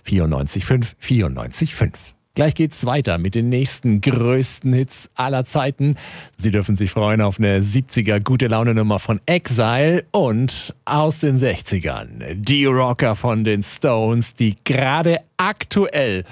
94.5, 94.5. Gleich geht's weiter mit den nächsten größten Hits aller Zeiten. Sie dürfen sich freuen auf eine 70er gute Laune Nummer von Exile und aus den 60ern die Rocker von den Stones, die gerade aktuell